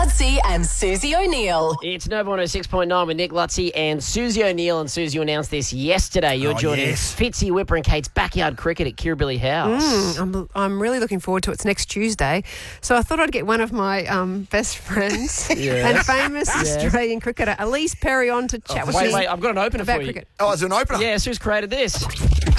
Lutzi and Susie O'Neill. It's Nova 106.9 with Nick Lutzi and Susie O'Neill. And Susie, you announced this yesterday. You're joining Fitzy, Whipper and Kate's backyard cricket at Kirribilli House. I'm really looking forward to it. It's next Tuesday. So I thought I'd get one of my best friends and famous Australian cricketer, Elise Perry, on to chat with me. Wait, I've got an opener about for you. cricket. Oh, it's an opener. Yes, who's created this?